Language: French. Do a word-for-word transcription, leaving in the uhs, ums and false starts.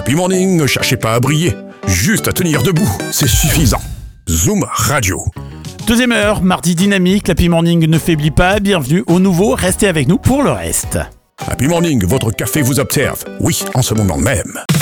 Happy Morning, ne cherchez pas à briller, juste à tenir debout, c'est suffisant. Zoom Radio. Deuxième heure, mardi dynamique, l'Happy Morning ne faiblit pas. Bienvenue au nouveau, restez avec nous pour le reste. Happy Morning, votre café vous observe. Oui, en ce moment même.